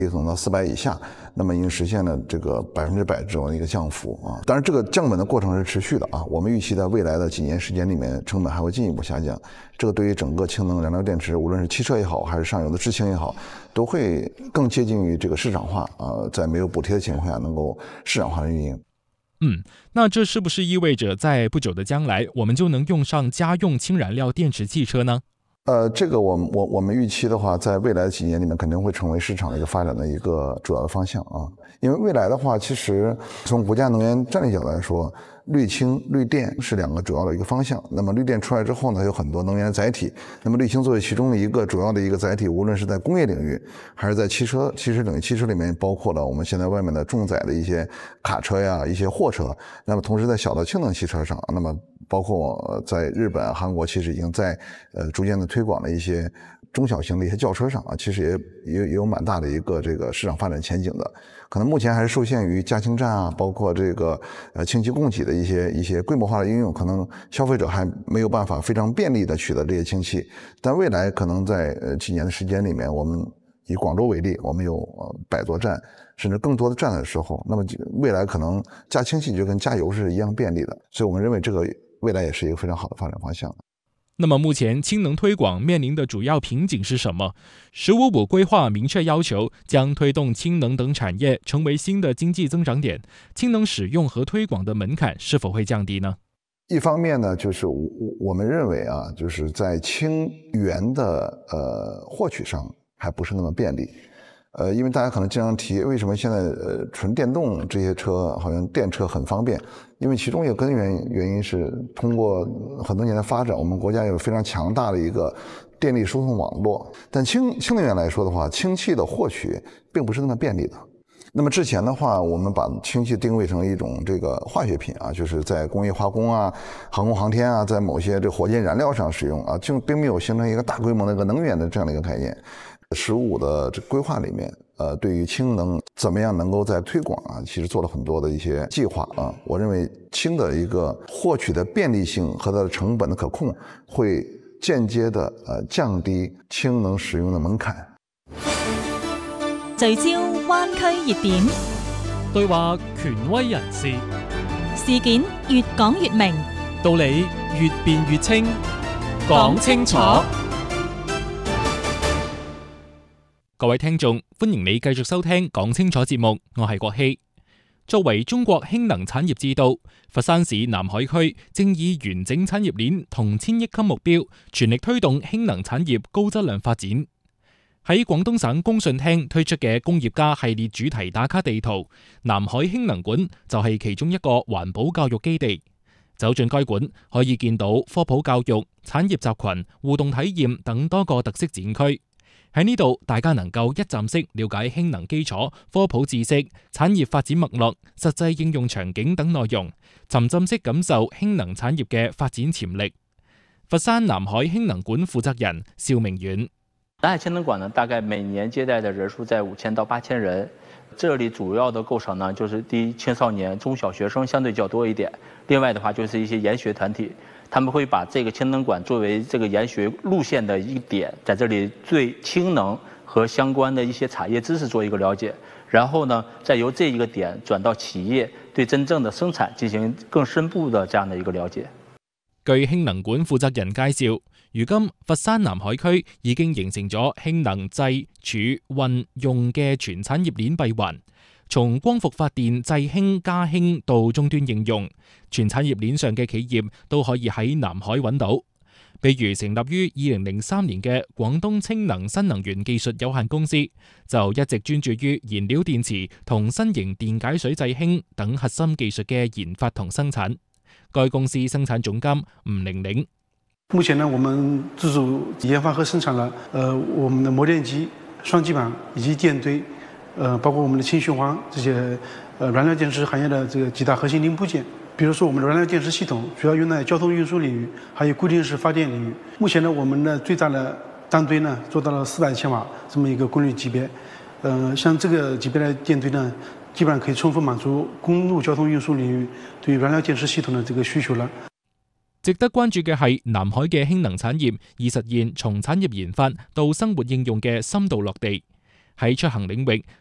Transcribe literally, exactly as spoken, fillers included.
总到四百以下，那么已经实现了这个百分之百这种一个降幅啊。当然，这个降本的过程是持续的啊。我们预期在未来的几年时间里面，成本还会进一步下降。这个对于整个氢能燃料电池，无论是汽车也好，还是上游的制氢也好，都会更接近于这个市场化啊，在没有补贴的情况下，能够市场化的运营。 嗯，那这是不是意味着在不久的将来，我们就能用上家用氢燃料电池汽车呢？ 呃，这个我我我们预期的话，在未来的几年里面肯定会成为市场的一个发展的一个主要的方向啊。因为未来的话，其实从国家能源战略角度来说，绿氢、绿电是两个主要的一个方向。那么绿电出来之后呢，有很多能源的载体。那么绿氢作为其中的一个主要的一个载体，无论是在工业领域，还是在汽车汽车领域，汽车里面包括了我们现在外面的重载的一些卡车呀、一些货车。那么同时在小的氢能汽车上，那么包括在日本、韩国，其实已经在呃逐渐的推广了一些中小型的一些轿车上啊，其实也也也有蛮大的一个这个市场发展前景的。可能目前还是受限于加氢站啊，包括这个呃氢气供给的一些一些规模化的应用，可能消费者还没有办法非常便利的取得这些氢气。但未来可能在呃几年的时间里面，我们以广州为例，我们有呃百座站甚至更多的站的时候，那么未来可能加氢气就跟加油是一样便利的。所以我们认为这个未来也是一个非常好的发展方向。 那么目前氢能推广面临的主要瓶颈是什么？十五五规划明确要求将推动氢能等产业成为新的经济增长点，氢能使用和推广的门槛是否会降低呢？ 一方面呢，就是我我们认为啊，就是在氢源的呃获取上还不是那么便利。呃，因为大家可能经常提，为什么现在呃纯电动这些车好像电车很方便？因为其中一个根源原因是通过很多年的发展，我们国家有非常强大的一个电力输送网络。但氢氢能源来说的话，氢气的获取并不是那么便利的。那么之前的话，我们把氢气定位成一种这个化学品啊，就是在工业化工啊、航空航天啊，在某些这火箭燃料上使用啊，就并没有形成一个大规模的一个能源的这样的一个概念。十五的这规划里面，呃，对于氢能怎么样能够在推广啊，其实做了很多的一些计划啊。我认为氢的一个获取的便利性和它的成本的可控，会间接的呃降低氢能使用的门槛。 聚焦灣區熱點， 對話權威人士， 事件越講越明， 道理越辯越清，講清楚。 各位聽眾，歡迎你繼續收聽講清楚節目，我係郭希。作為中國氫能產業之都，佛山市南海區正以完整產業鏈同千億級目標，全力推動氫能產業高質量發展。喺廣東省工信廳推出嘅工業家系列主題打卡地圖，南海氫能館就係其中一個環保教育基地。走進該館，可以見到科普教育、產業集群、互動體驗等多個特色展區。喺呢度，大家能夠一站式了解氫能基礎、科普知識、產業發展脈絡、實際應用場景等內容，沉浸式感受氫能產業嘅發展潛力。佛山南海氫能館負責人邵明遠： 南海氫能館呢，大概每年接待的人數在五千到八千人。這裡主要的構成呢，就是第一，青少年、中小學生相對較多一點；另外的話，就是一些研學團體。他們會把這個氫能館作為這個研學路線的一點，在這裡對氫能和相關的一些產業知識做一個了解，然後呢，再由這一個點轉到企業，對真正的生產進行更深步的這樣的一個了解。 據氫能館負責人介紹，如今佛山南海區已經形成咗氫能製、儲、運、用嘅全產業鏈閉環。從光伏發電製氫加氫到終端應用，全產業鏈上嘅企業都可以喺南海揾到。比如成立於二零零三年嘅廣東氫能新能源技術有限公司，就一直專注於燃料電池同新型電解水製氫等核心技術嘅研發同生產。該公司生產總監吳玲玲： 目前呢，我們自主研發和生產了，呃，我們的磨電機、雙極板以及電堆。呃，包括我們的氫循環這些呃燃料電池行業的這個幾大核心零部件，比如說我們的燃料電池系統主要用在交通運輸領域，還有固定式發電領域。目前呢，我們的最大的單堆呢做到了四百千瓦這麼一個功率級別。呃，像這個級別的電堆呢，基本上可以充分滿足公路交通運輸領域對燃料電池系統的這個需求了。 值得關注嘅係南海嘅氫能產業已實現從產業研發到生活應用嘅深度落地。 喺出行領域